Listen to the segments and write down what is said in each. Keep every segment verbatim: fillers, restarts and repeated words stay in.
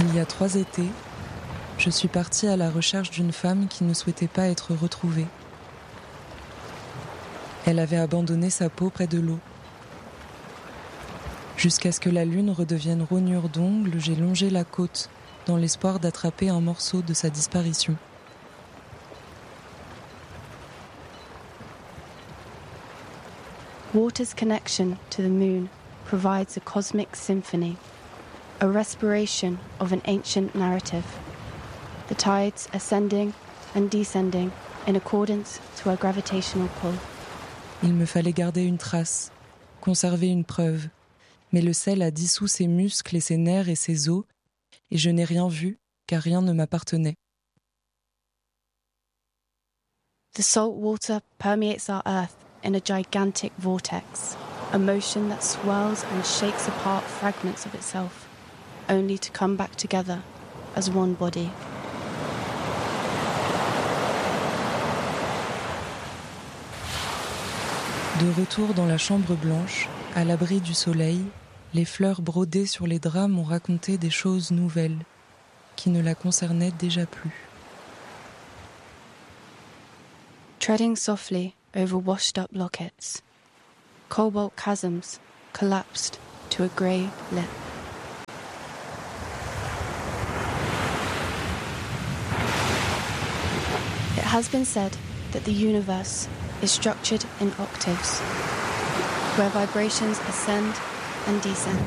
Il y a trois étés, je suis partie à la recherche d'une femme qui ne souhaitait pas être retrouvée. Elle avait abandonné sa peau près de l'eau. Jusqu'à ce que la lune redevienne rognure d'ongles, j'ai longé la côte dans l'espoir d'attraper un morceau de sa disparition. Water's connection to the moon provides a cosmic symphony, a respiration of an ancient narrative, the tides ascending and descending in accordance to a gravitational pull. Il me fallait garder une trace, conserver une preuve, mais le sel a dissous ses muscles et ses nerfs et ses os, et je n'ai rien vu, car rien ne m'appartenait. The salt water permeates our earth in a gigantic vortex, a motion that swirls and shakes apart fragments of itself, only to come back together as one body. De retour dans la chambre blanche, à l'abri du soleil, les fleurs brodées sur les draps m'ont raconté des choses nouvelles, qui ne la concernaient déjà plus. Treading softly over washed-up lockets, cobalt chasms collapsed to a grey lip. It has been said that the universe is structured in octaves, where vibrations ascend and descend.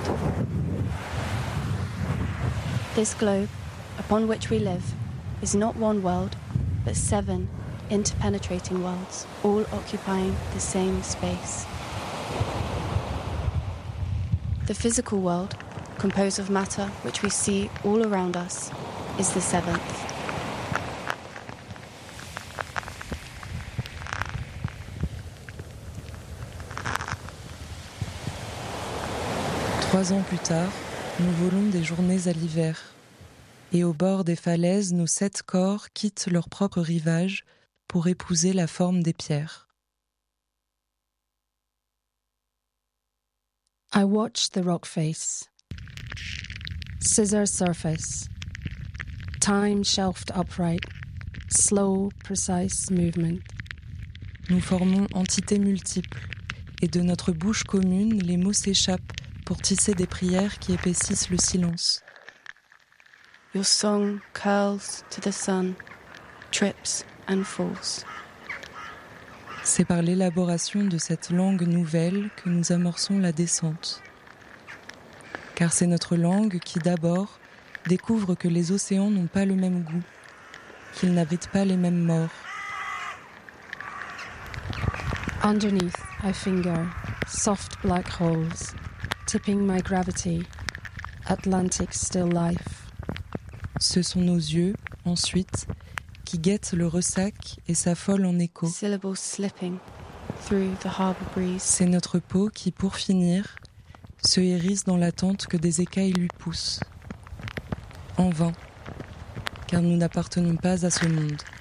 This globe, upon which we live, is not one world, but seven interpenetrating worlds, all occupying the same space. The physical world, composed of matter which we see all around us, is the seventh. Trois ans plus tard, nous volons des journées à l'hiver, et au bord des falaises, nos sept corps quittent leur propre rivage pour épouser la forme des pierres. I watch the rock face, scissor surface, time shelved upright, slow, precise movement. Nous formons entités multiples, et de notre bouche commune, les mots s'échappent pour tisser des prières qui épaississent le silence. Your song curls to the sun, trips and falls. C'est par l'élaboration de cette langue nouvelle que nous amorçons la descente. Car c'est notre langue qui, d'abord, découvre que les océans n'ont pas le même goût, qu'ils n'habitent pas les mêmes morts. Underneath, I finger soft black holes, tipping my gravity, Atlantic still life. Ce sont nos yeux, ensuite, qui guettent le ressac et s'affolent en écho. Syllables slipping through the harbor breeze. C'est notre peau qui, pour finir, se hérisse dans l'attente que des écailles lui poussent. En vain, car nous n'appartenons pas à ce monde.